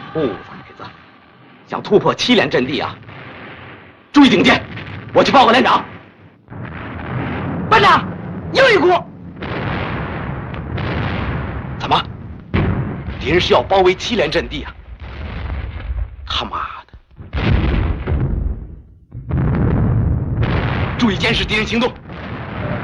兔崽子，想突破7连阵地啊！注意顶尖，我去报告连长。 班长，又一股！ 怎么？敌人是要包围7连阵地啊！他妈的！注意监视敌人行动。